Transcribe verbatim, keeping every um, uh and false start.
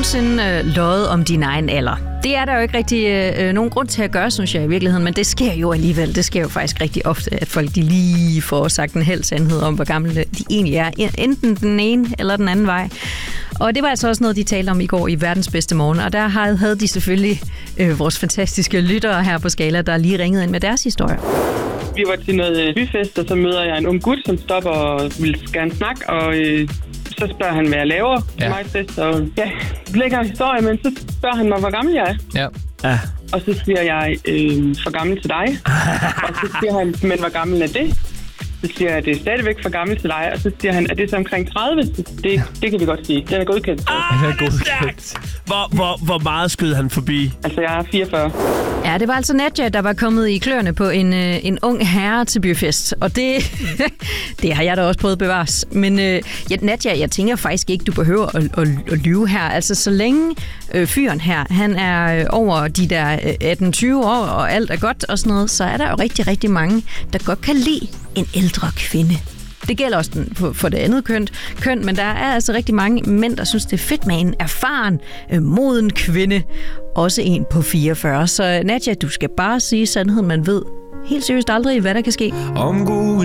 nogensinde øh, løjet om din egen alder? Det er der jo ikke rigtig øh, nogen grund til at gøre, synes jeg i virkeligheden, men det sker jo alligevel. Det sker jo faktisk rigtig ofte, at folk de lige får sagt en hel sandhed om, hvor gamle de egentlig er. Enten den ene eller den anden vej. Og det var altså også noget, de talte om i går i Verdens Bedste Morgen. Og der havde de selvfølgelig øh, vores fantastiske lyttere her på Skala, der lige ringede ind med deres historie. Vi var til noget byfest, og så møder jeg en ung gut, som stopper og vil gerne snakke, og øh, så spørger han, hvad jeg laver til ja. mig fest, og ja, det lægger historie, men så spørger han mig, hvor gammel jeg er. Ja. Ja. Og så siger jeg, øh, for gammel til dig. Og så siger han, men hvor gammel er det? Så siger jeg, at det er stadigvæk for gammel til dig. Og så siger han, at det er så omkring tredive. Det, det kan vi godt sige. Den er godkendt. Ah, det er godkendt. Hvor, hvor, hvor meget skød han forbi? Altså, jeg er fireogfyrre. Ja, det var altså Nadja, der var kommet i kløerne på en, øh, en ung herre til byfest. Og det, det har jeg da også prøvet bevares. Men øh, ja, Nadja, jeg tænker faktisk ikke, du behøver at, at, at lyve her. Altså, så længe øh, fyren her, han er over de der øh, atten tyve år, og alt er godt og sådan noget, så er der jo rigtig, rigtig mange, der godt kan lide en ældre kvinde. Det gælder også den, for, for det andet køn, køn, men der er altså rigtig mange mænd, der synes, det er fedt med en erfaren, øh, moden kvinde. Også en på fireogfyrre. Så Nadja, du skal bare sige sandheden, man ved helt seriøst aldrig, hvad der kan ske. Om